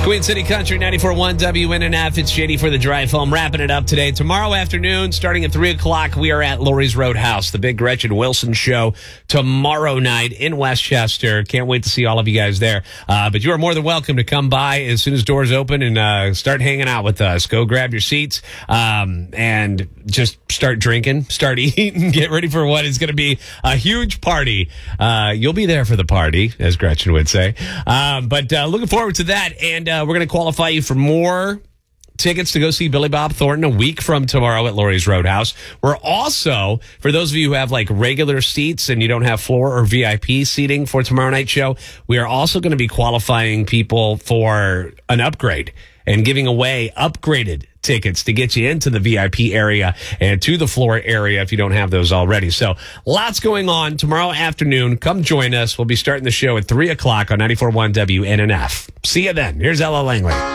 Queen City Country 94.1 WNNF. It's JD for the Drive Home. Wrapping it up today. Tomorrow afternoon, starting at 3 o'clock, we are at Lori's Roadhouse, the big Gretchen Wilson show tomorrow night in Westchester. Can't wait to see all of you guys there. But you are more than welcome to come by as soon as doors open and start hanging out with us. Go grab your seats and just start drinking, start eating, get ready for what is going to be a huge party. You'll be there for the party, as Gretchen would say. But looking forward to that. And we're going to qualify you for more tickets to go see Billy Bob Thornton a week from tomorrow at Lori's Roadhouse. We're also, for those of you who have like regular seats and you don't have floor or VIP seating for tomorrow night's show, we are also going to be qualifying people for an upgrade and giving away upgraded tickets to get you into the VIP area and to the floor area if you don't have those already. So lots going on tomorrow afternoon. Come join us. We'll be starting the show at 3 o'clock on 94.1 WNNF. See you then. Here's Ella Langley.